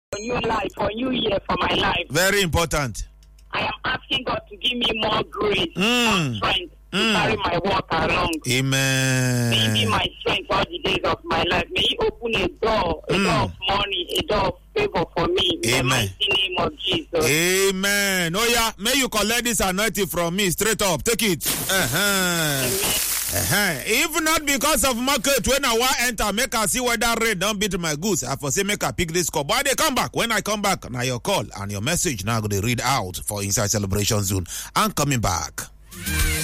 new life, for new year, for my life. Very important. I am asking God to give me more grace and strength to carry my work along. Amen. May He be my strength all the days of my life. May He open a door of money, a door of favor for me. In the mighty name of Jesus. Amen. Oh yeah, may you collect this anointing from me straight up. Take it. If not because of market, when I want enter, make I see whether rain don't beat my goose. I for say make I pick this call. But they come back. When I come back, now your call and your message now going to read out for Inside Celebration Zone. I'm coming back.